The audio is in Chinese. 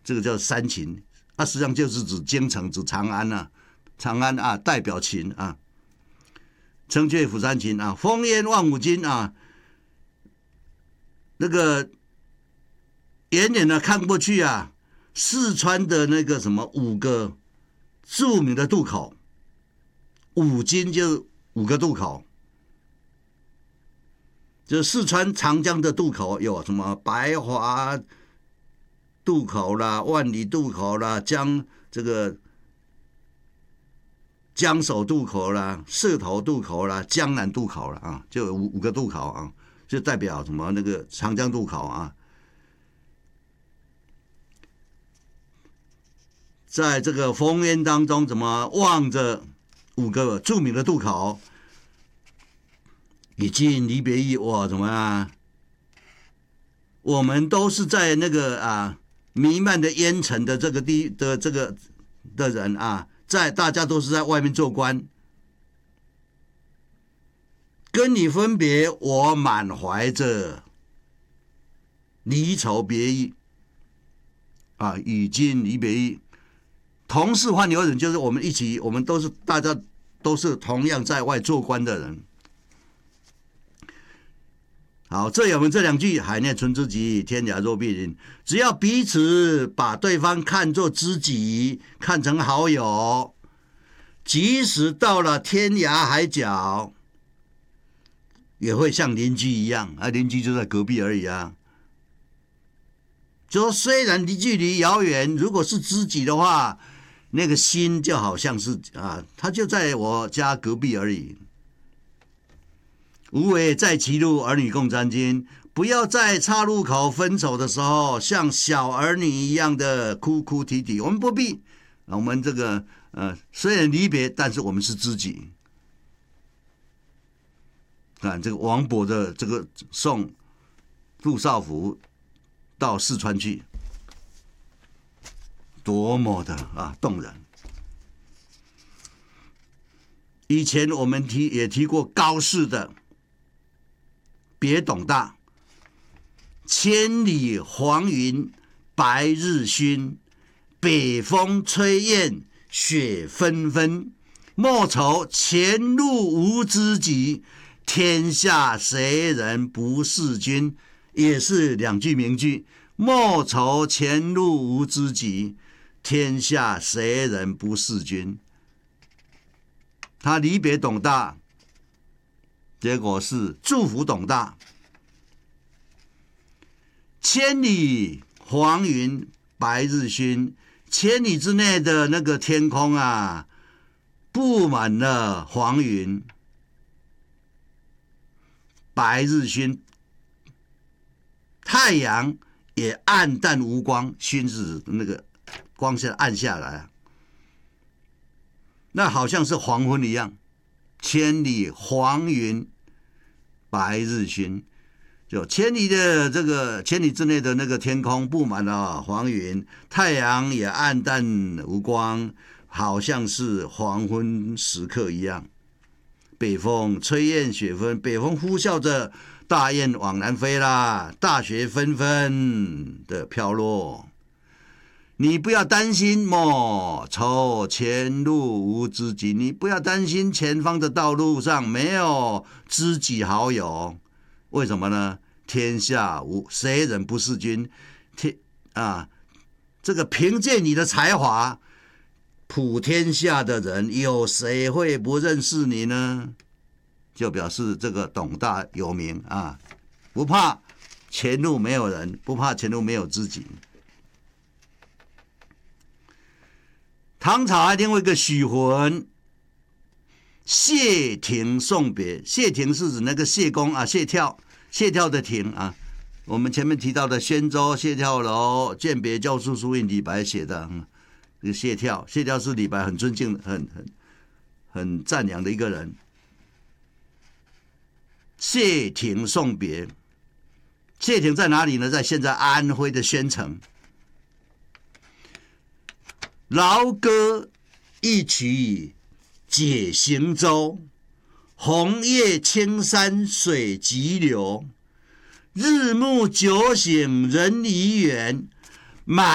这个叫三秦啊，实际上就是指京城，指长安啊，长安啊代表秦啊，称阙辅三秦啊，烽烟望五津啊，那个远远的看过去啊，四川的那个什么5个著名的渡口，五津就是5个渡口。就四川长江的渡口有什么白华渡口啦、万里渡口啦、这个江首渡口啦、社头渡口啦、江南渡口啦啊，就有5个渡口啊，就代表什么那个长江渡口啊。在这个烽烟当中，怎么望着5个著名的渡口？已经离别意，我怎么啊？我们都是在那个啊弥漫的烟尘的这个的人啊，大家都是在外面做官，跟你分别，我满怀着离愁别意啊，已经离别意。同是宦游人，就是我们大家都是同样在外做官的人。好，我们这2句海内存知己，天涯若比邻。只要彼此把对方看作知己，看成好友，即使到了天涯海角，也会像邻居一样啊，邻居就在隔壁而已啊。就说虽然距离遥远，如果是知己的话，那个心就好像是啊，他就在我家隔壁而已。无为在歧路，儿女共沾巾。不要在岔路口分手的时候，像小儿女一样的哭哭啼啼。我们不必，我们这个虽然离别，但是我们是知己。看这个王勃的这个送杜少府到四川去，多么的动人。以前我们也提过高适的别董大，千里黄云白日曛，北风吹雁雪纷纷。莫愁前路无知己，天下谁人不识君。也是2句名句。莫愁前路无知己，天下谁人不识君。他离别董大，结果是祝福董大。千里黄云白日曛，千里之内的那个天空啊，布满了黄云，白日曛，太阳也暗淡无光，曛是那个光线暗下来，那好像是黄昏一样。千里黄云白日曛，就千里之内的那个天空布满了黄云，太阳也暗淡无光，好像是黄昏时刻一样。北风吹雁雪纷，北风呼啸着大雁往南飞啦，大雪纷纷的飘落。你不要担心，莫愁前路无知己。你不要担心前方的道路上没有知己好友。为什么呢？天下无谁人不识君。这个凭借你的才华，普天下的人有谁会不认识你呢？就表示这个董大有名啊，不怕前路没有人，不怕前路没有知己。唐朝还另外一个许浑，谢霆送别。谢霆是指那个谢公啊，谢跳的霆啊。我们前面提到的宣州谢跳楼饯别校书书印，李白写的。这个谢跳是李白很尊敬、很赞扬的一个人。谢霆送别，谢霆在哪里呢？在现在安徽的宣城。劳歌一曲解行舟，红叶青山水急流。日暮酒醒人已远，满